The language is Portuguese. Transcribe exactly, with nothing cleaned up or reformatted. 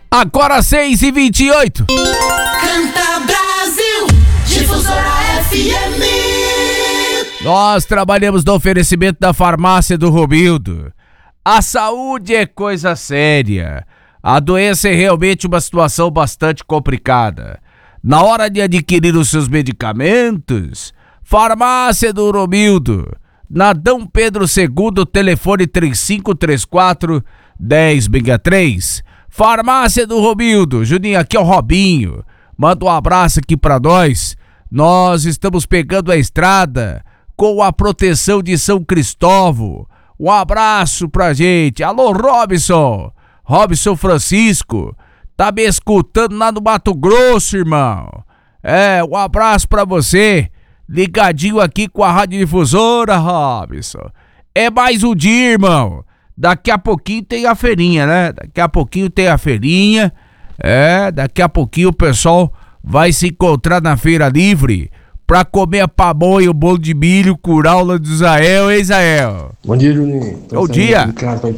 Agora seis e vinte e oito. Canta Brasil, Difusora F M. Nós trabalhamos no oferecimento da farmácia do Romildo. A saúde é coisa séria. A doença é realmente uma situação bastante complicada. Na hora de adquirir os seus medicamentos, farmácia do Romildo, na Dom Pedro segundo, telefone três cinco três quatro, um zero seis três. Farmácia do Romildo. Juninho, aqui é o Robinho. Manda um abraço aqui pra nós. Nós estamos pegando a estrada com a proteção de São Cristóvão. Um abraço pra gente. Alô, Robson. Robson Francisco. Tá me escutando lá no Mato Grosso, irmão. É, um abraço pra você. Ligadinho aqui com a Rádio Difusora, Robson. É mais um dia, irmão. Daqui a pouquinho tem a feirinha, né? Daqui a pouquinho tem a feirinha. É, daqui a pouquinho o pessoal vai se encontrar na Feira Livre pra comer a pamonha, o bolo de milho, curau lá do Israel, hein, Israel? Bom dia, Juninho. Bom dia.